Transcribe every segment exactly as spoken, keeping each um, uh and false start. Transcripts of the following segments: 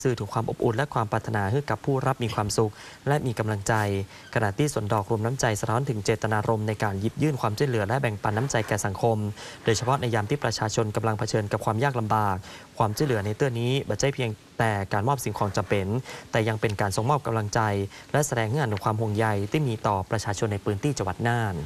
สื่อถึงความอบอุ่นและความปรารถนาให้กับผู้รับมีความสุขและมีกำลังใจขณะที่สวนดอกรวมน้ำใจสะท้อนถึงเจตนารมณ์ในการหยิบยื่นความช่วยเหลือและแบ่งปันน้ำใจแก่สังคมโดยเฉพาะในยามที่ประชาชนกำลังเผชิญกับความยากลำบากความช่วยเหลือในเตื้อนี้ไม่ใช่เพียงแต่การมอบสิ่งของจำเป็นแต่ยังเป็นการส่งมอบกำลังใจและแสดงเงื่อนความห่วงใยที่มีต่อประชาชนในพื้นที่จังหวัดน่าน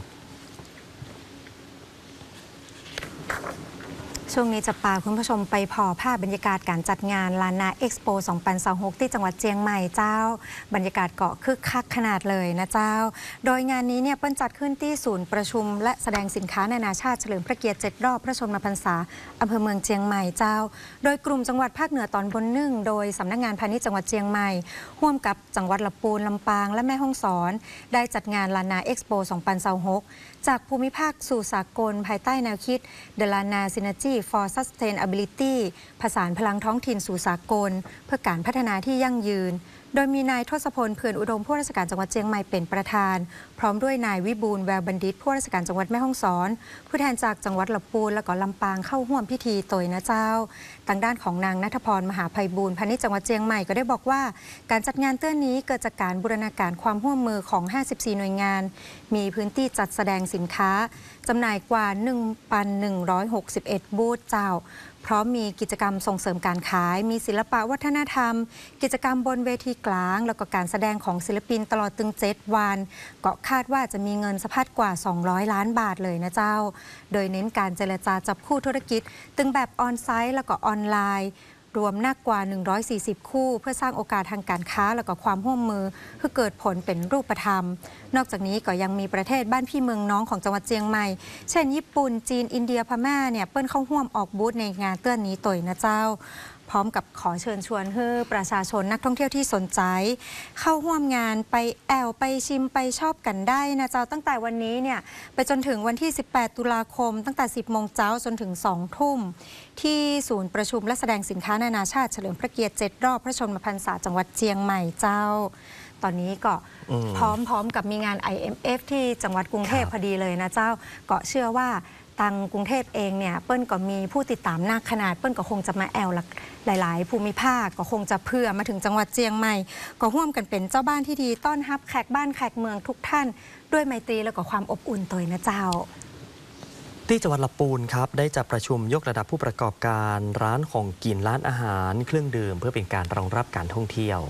ช่วงนี้จะพาคุณผู้ชมไปพอภาพบรรยากาศการจัดงานลานาเอ็กซ์โป สองพันยี่สิบหก ที่จังหวัดเชียงใหม่เจ้าบรรยากาศเกาะคึกคักขนาดเลยนะเจ้าโดยงานนี้เนี่ยเปิ้ลจัดขึ้นที่ศูนย์ประชุมและแสดงสินค้านานาชาติเฉลิมพระเกียรติเจ็ดรอบพระชนมพรรษาอำเภอเมืองเชียงใหม่เจ้าโดยกลุ่มจังหวัดภาคเหนือตอนบนหนึ่งโดยสำนักงานพาณิชย์จังหวัดเชียงใหม่ร่วมกับจังหวัดลำพูนลำปางและแม่ฮ่องสอนได้จัดงานลานาเอ็กซ์โป สองพันยี่สิบหก จากภูมิภาคสู่สากลภายใต้แนวคิด The Lana Synergy for Sustainability ผสานพลังท้องถิ่นสู่สากลเพื่อการพัฒนาที่ยั่งยืนโดยมีนายทศพล เผื่อนอุดมผู้ราชการจังหวัดเชียงใหม่เป็นประธานพร้อมด้วยนายวิบูลย์แววบัณฑิตผู้ราชการจังหวัดแม่ฮ่องสอนผู้แทนจากจังหวัดลำพูนและก็ลำปางเข้าร่วมพิธีโตยนะเจ้าทางด้านของนางณัฐพรมหาไพบูลย์พาณิชย์จังหวัดเชียงใหม่ก็ได้บอกว่าการจัดงานเตื้อนี้เกิดจากการบูรณาการความร่วมมือของห้าสิบสี่หน่วยงานมีพื้นที่จัดแสดงสินค้าจำหน่ายกว่า หนึ่งพันหนึ่งร้อยหกสิบเอ็ด บูธเจ้าพร้อมมีกิจกรรมส่งเสริมการขายมีศิลปะวัฒนธรรมกิจกรรมบนเวทีกลางแล้วก็การแสดงของศิลปินตลอดตึงเจ็ดวันก็คาดว่าจะมีเงินสะพัดกว่าสองร้อยล้านบาทเลยนะเจ้าโดยเน้นการเจรจาจับคู่ธุรกิจตึงแบบออนไซต์แล้วก็ออนไลน์รวมนักกว่าหนึ่งร้อยสี่สิบคู่เพื่อสร้างโอกาสทางการค้าและก็ความร่วมมือเพื่อเกิดผลเป็นรูปธรรมนอกจากนี้ก็ยังมีประเทศบ้านพี่เมืองน้องของจังหวัดเชียงใหม่เช่นญี่ปุ่นจีนอินเดียพม่าเนี่ยเปิ้ลเข้าร่วมออกบูธในงานเตื้อนนี้ต่อยนะเจ้าพร้อมกับขอเชิญชวนให้ประชาชนนักท่องเที่ยวที่สนใจเข้าร่วมงานไปแอวไปชิมไปชอบกันได้นะเจ้าตั้งแต่วันนี้เนี่ยไปจนถึงวันที่สิบแปดตุลาคมตั้งแต่สิบโมงเช้าจนถึงสองทุ่มที่ศูนย์ประชุมและแสดงสินค้านานาชาติเฉลิมพระเกียรติเจ็ดรอบพระชนมพรรษาจังหวัดเชียงใหม่เจ้าตอนนี้ก็พร้อมๆกับมีงาน ไอ เอ็ม เอฟ ที่จังหวัดกรุงเทพพอดีเลยนะเจ้าก็เชื่อว่าทางกรุงเทพเองเนี่ยเปิ้ลก็มีผู้ติดตามหนักขนาดเปิ้ลก็คงจะมาแอลหลายๆภูมิภาคก็คงจะเพื่อมาถึงจังหวัดเชียงใหม่ก็ร่วมกันเป็นเจ้าบ้านที่ดีต้อนรับแขกบ้านแขกเมืองทุกท่านด้วยไมตรีและก็ความอบอุ่นตัวนะเจ้าที่จังหวัดลำพูนครับได้จัดประชุมยกระดับผู้ประกอบการร้านของกินร้านอาหารเครื่องดื่มเพื่อเป็นการรองรับการท่องเที่ยว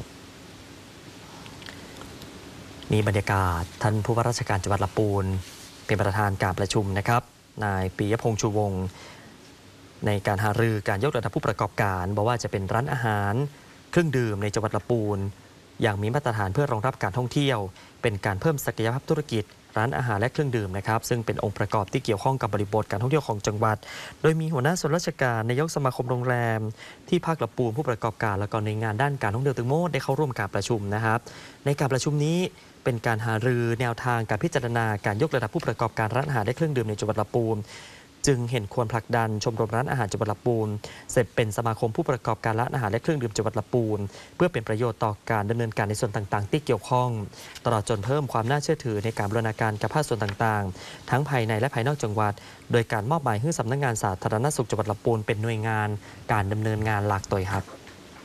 นี่บรรยากาศท่านผู้ว่าราชการจังหวัดลำพูนเป็นประธานการประชุมนะครับนายปิยพงษ์ชูวงศ์ในการหารือการยกระดับผู้ประกอบการบอกว่าจะเป็นร้านอาหารเครื่องดื่มในจังหวัดลำพูนอย่างมีมาตรฐานเพื่อรองรับการท่องเที่ยวเป็นการเพิ่มศักยภาพธุรกิจร้านอาหารและเครื่องดื่มนะครับซึ่งเป็นองค์ประกอบที่เกี่ยวข้องกับบริบทการท่องเที่ยวของจังหวัดโดยมีหัวหน้าส่วนราชการนายกสมาคมโรงแรมที่ภาคลำพูนผู้ประกอบการและก็ในงานด้านการท่องเที่ยวตึงโมดได้เข้าร่วมการประชุมนะครับในการประชุมนี้เป็นการหารือแนวทางการพิจารณาการยกระดับผู้ประกอบการร้านอาหารและเครื่องดื่มในจังหวัดลำพูนจึงเห็นควรผลักดันชมรมร้านอาหารจังหวัดลำพูนเสร็จเป็นสมาคมผู้ประกอบการร้านอาหารและเครื่องดื่มจังหวัดลำพูนเพื่อเป็นประโยชน์ต่อการดำเนินการในส่วนต่างๆที่เกี่ยวข้องตลอดจนเพิ่มความน่าเชื่อถือในการบูรณาการกับภาคส่วนต่างๆทั้งภายในและภายนอกจังหวัดโดยการมอบหมายให้สำนักงานสาธารณสุขจังหวัดลำพูนเป็นหน่วยงานการดำเนินงานหลักโดยครับ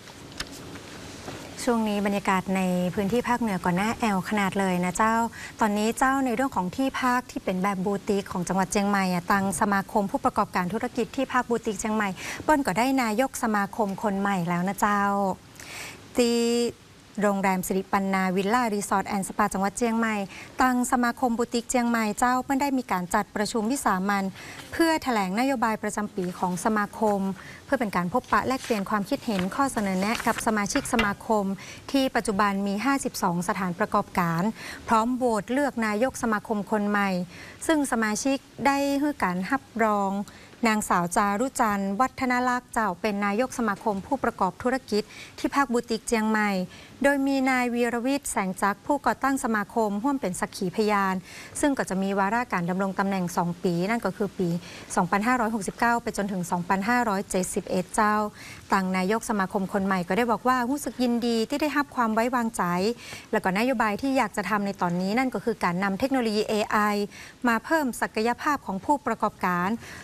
ช่วงนี้บรรยากาศในพื้นที่ภาคเหนือก่อนหน้าแอลขนาดเลยนะเจ้าตอนนี้เจ้าในเรื่องของที่พักที่เป็นแบบบูติกของจังหวัดเชียงใหม่ตังสมาคมผู้ประกอบการธุรกิจที่พักบูติกเชียงใหม่เปิ้ลก็ได้นายกสมาคมคนใหม่แล้วนะเจ้าที่โรงแรมสิริปันนาวิลล่ารีสอร์ทแอนด์สปาจังหวัดเชียงใหม่ตังสมาคมบูติกเชียงใหม่เจ้าเปิ้ลได้มีการจัดประชุมวิสามัญเพื่อแถลงนโยบายประจำปีของสมาคมเพื่อเป็นการพบปะแลกเปลี่ยนความคิดเห็นข้อเสนอแนะกับสมาชิกสมาคมที่ปัจจุบันมีห้าสิบสองสถานประกอบการพร้อมโหวตเลือกนายกสมาคมคนใหม่ซึ่งสมาชิกได้ให้การรับรองนางสาวจารุจันทร์วัฒนลักษณ์เจ้าเป็นนายกสมาคมผู้ประกอบธุรกิจที่ภาคบูติกเชียงใหม่โดยมีนายวีรวิทย์แสงจักรผู้ก่อตั้งสมาคมร่วมเป็นสักขีพยานซึ่งก็จะมีวาระการดำรงตำแหน่งสองปีนั่นก็คือปีสองพันห้าร้อยหกสิบเก้าไปจนถึงสองพันห้าร้อยเจ็ดสิบเอ็ดเจ้าต่างนายกสมาคมคนใหม่ก็ได้บอกว่ารู้สึกยินดีที่ได้รับความไว้วางใจและก็นโยบายที่อยากจะทำในตอนนี้นั่นก็คือการนำเทคโนโลยี เอ ไอ มาเพิ่มศักยภาพของผู้ประกอบการส่งเสริม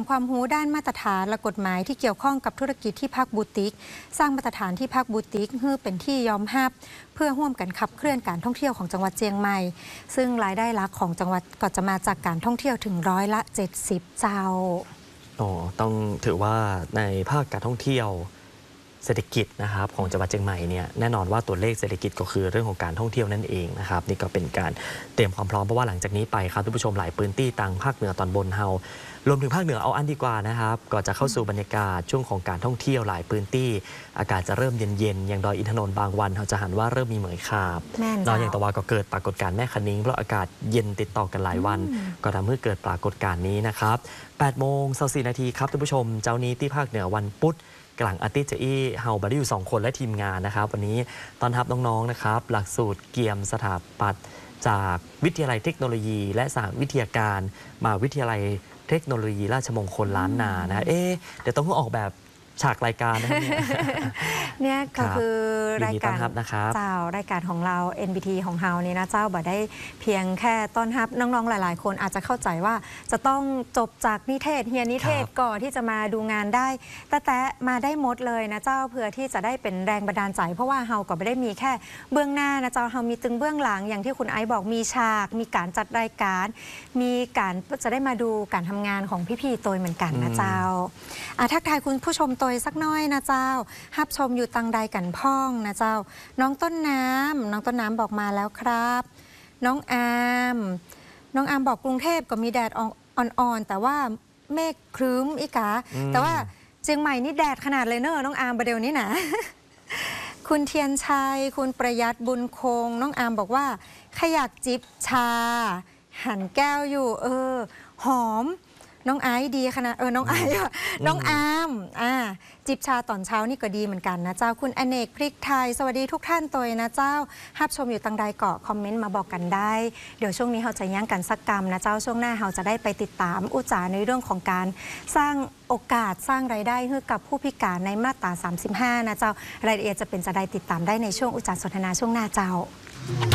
ความรู้ด้านมาตรฐานและกฎหมายที่เกี่ยวข้องกับธุรกิจที่พักบูติกสร้างมาตรฐานที่พักบูติกให้เป็นที่ยอมรับเพื่อร่วมกันขับเคลื่อนการท่องเที่ยวของจังหวัดเชียงใหม่ซึ่งรายได้หลักของจังหวัดก็จะมาจากการท่องเที่ยวถึงร้อยละเจ็ดสิบเจ้าโอ้ต้องถือว่าในภาคการท่องเที่ยวเศรษฐกิจนะครับของจังหวัดเชียงใหม่เนี่ยแน่นอนว่าตัวเลขเศรษฐกิจก็คือเรื่องของการท่องเที่ยวนั่นเองนะครับนี่ก็เป็นการเตรียมความพร้อมเพราะว่าหลังจากนี้ไปครับทุกผู้ชมหลายพื้นที่ต่างภาคเหนือตอนบนเฮารวมถึงภาคเหนือเอาอันดีกว่านะครับก่อนจะเข้าสู่บรรยากาศช่วงของการท่องเที่ยวหลายพื้นที่อากาศจะเริ่มเย็นๆอย่างดอยอินทนนท์บางวันเราจะหันว่าเริ่มมีเหมยขาบนอนอย่างตะวันก็เกิดปรากฏการณ์แม่คะนิ้งเพราะอากาศเย็นติดต่อกันหลายวันก็ทำให้เกิดปรากฏการณ์นี้นะครับแปดโมงสี่นาทีครับท่านผู้ชมเจ้านี้ที่ภาคเหนือวันพุธกลางอาทิตย์จะอี้เฮาบัดอยู่สองคนและทีมงานนะครับวันนี้ตอนทับน้องๆนะครับหลักสูตรเกียมสถาปัตย์จากวิทยาลัยเทคโนโลยีและสหวิทยาการมาวิทยาลัยเทคโนโลยีราชมงคลล้านนานะเอ๊ะเดี๋ยวต้องออกแบบฉากรายการนะครับเนี่ยก็คือรายการนะครับเจ้ารายการของเรา เอ็น บี ที ของเรานี่นะเจ้าบ่ได้เพียงแค่ต้อนรับน้องๆหลายๆคนอาจจะเข้าใจว่าจะต้องจบจากนิเทศเฮียนิเทศก่อนที่จะมาดูงานได้แต่แต่มาได้หมดเลยนะเจ้าเพื่อที่จะได้เป็นแรงบันดาลใจเพราะว่าเฮาก็ไม่ได้มีแค่เบื้องหน้านะเจ้าเฮามีตึงเบื้องหลังอย่างที่คุณไอซ์บอกมีฉากมีการจัดรายการมีการจะได้มาดูการทำงานของพี่ๆตัวเหมือนกันนะเจ้าทักทายคุณผู้ชมตัวสักน้อยนะเจ้าฮับชมอยู่ตังใดกันพ่องนะเจ้าน้องต้นน้ำน้องต้นน้ำบอกมาแล้วครับน้องอามน้องอามบอกกรุงเทพก็มีแดดอ่อนๆแต่ว่าเมฆครึ้มอีกาแต่ว่าเชียงใหม่นี่แดดขนาดเลยเนอะน้องอามประเดี๋ยวนี้นะ คุณเทียนชัยคุณประยัดบุญคงน้องอามบอกว่าขยักจิบชาหั่นแก้วอยู่เออหอมน้องไอซ์ดีขนาดเออน้องไอซ์น้องอามอ่าจิบชาตอนเช้านี่ก็ดีเหมือนกันนะเจ้าคุณอเนกพริกไทยสวัสดีทุกท่านตัวนะเจ้าฮับชมอยู่ตังใดเกาะคอมเมนต์มาบอกกันได้เดี๋ยวช่วงนี้เราจะย่างกันสักกรรมนะเจ้าช่วงหน้าเราจะได้ไปติดตามอุจาในเรื่องของการสร้างโอกาสสร้างรายได้ให้กับผู้พิการในมาตราสามสิบห้านะเจ้ารายละเอียดจะเป็นจะได้ติดตามได้ในช่วงอุจาสนทนาช่วงหน้าเจ้า